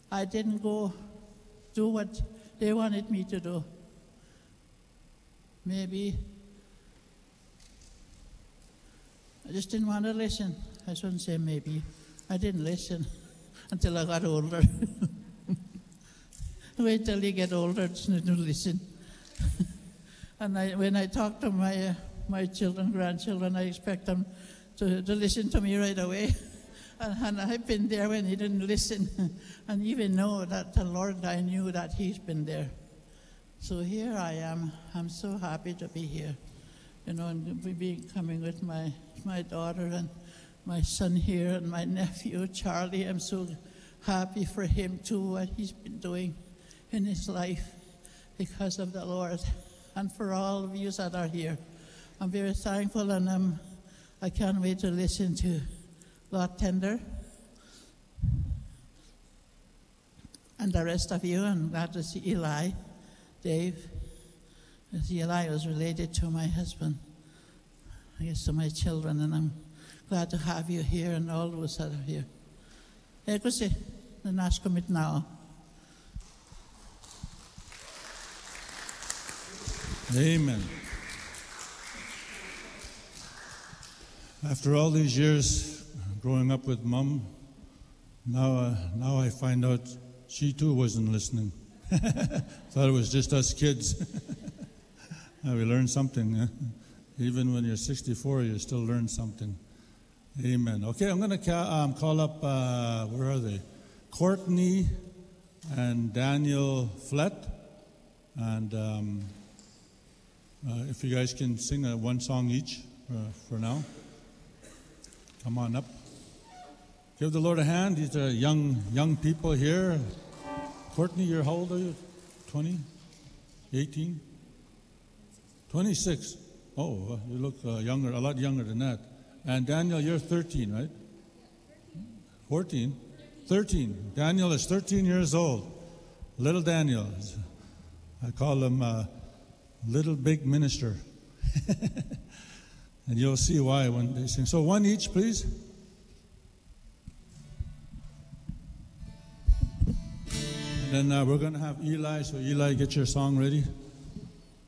I didn't go do what they wanted me to do. Maybe I just didn't want to listen. I shouldn't say maybe. I didn't listen until I got older. Wait till you get older to listen. And when I talk to my children, grandchildren, I expect them to listen to me right away. And I've been there when he didn't listen. And even know that the Lord, I knew that he's been there. So here I am. I'm so happy to be here. You know, and coming with my daughter and my son here and my nephew, Charlie. I'm so happy for him too, what he's been doing in his life because of the Lord. And for all of you that are here, I'm very thankful, and I can't wait to listen to Lord Tender and the rest of you. I'm glad to see Eli, Dave. As Eli was related to my husband, I guess to my children, and I'm glad to have you here and all those that are here. Kasi nanas commit now. Amen. After all these years growing up with Mom, now I find out she too wasn't listening. Thought it was just us kids. We learned something. Even when you're 64, you still learn something. Amen. Okay, I'm going to call up, where are they? Courtney and Daniel Flett. And if you guys can sing one song each for now. Come on up. Give the Lord a hand. These are young people here. Courtney, you're how old are you? 20? 18? 26. Oh, you look younger, a lot younger than that. And Daniel, you're 13, right? 14? 13. Daniel is 13 years old. Little Daniel. I call him Little Big Minister. And you'll see why when they sing. So one each, please. And then we're going to have Eli. So Eli, get your song ready.